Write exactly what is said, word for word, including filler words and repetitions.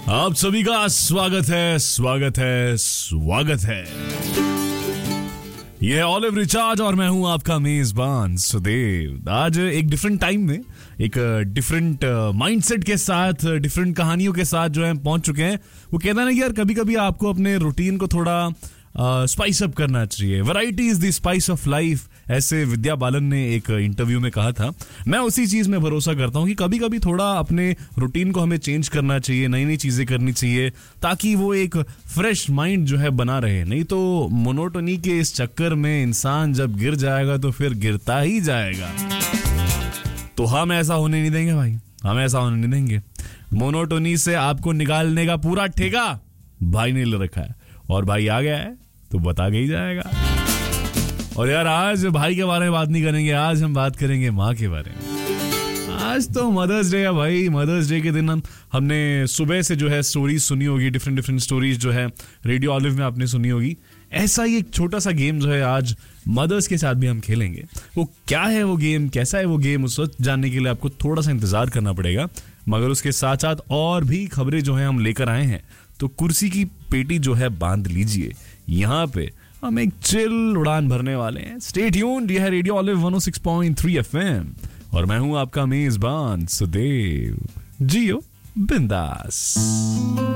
आप सभी का स्वागत है स्वागत है स्वागत है। यह ऑलिव रिचार्ज और मैं हूं आपका मेजबान सुदेव। आज एक डिफरेंट टाइम में एक डिफरेंट माइंडसेट के साथ डिफरेंट कहानियों के साथ जो है पहुंच चुके हैं। वो कहता है ना कि यार कभी कभी आपको अपने रूटीन को थोड़ा स्पाइस अप करना चाहिए। Variety is the spice of life, ऐसे विद्या बालन ने एक इंटरव्यू में कहा था। मैं उसी चीज में भरोसा करता हूँ कि कभी कभी थोड़ा अपने रूटीन को हमें चेंज करना चाहिए, नई नई चीजें करनी चाहिए ताकि वो एक फ्रेश माइंड जो है बना रहे। नहीं तो मोनोटोनी के इस चक्कर में इंसान जब गिर जाएगा तो फिर गिरता ही जाएगा। तो हम ऐसा होने नहीं देंगे भाई, हम ऐसा होने नहीं देंगे। मोनोटोनी से आपको निकालने का पूरा ठेका भाई ने ले रखा है, और भाई आ गया है तो बता के ही जाएगा। और यार आज भाई के बारे में बात नहीं करेंगे, आज हम बात करेंगे माँ के बारे में। आज तो मदर्स डे है भाई। मदर्स डे के दिन हम हमने सुबह से जो है स्टोरीज सुनी होगी, डिफरेंट डिफरेंट स्टोरीज जो है रेडियो ऑलिव में आपने सुनी होगी। ऐसा ही एक छोटा सा गेम जो है आज मदर्स के साथ भी हम खेलेंगे। वो क्या है वो गेम, कैसा है वो गेम, उस वक्त जानने के लिए आपको थोड़ा सा इंतजार करना पड़ेगा। मगर उसके साथ साथ और भी खबरें जो है हम लेकर आए हैं, तो कुर्सी की पेटी जो है बांध लीजिए। यहाँ पे हम एक चिल उड़ान भरने वाले हैं। स्टे ट्यून्ड, यह है रेडियो ऑलिव वन ओ सिक्स पॉइंट थ्री एफएम और मैं हूं आपका मेजबान सुदेव। जियो बिंदास।